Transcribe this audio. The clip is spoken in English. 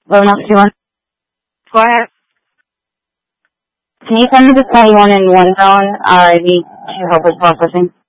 Loan up 21. Go ahead. Can you send me the 21 in one zone? I need to help with processing.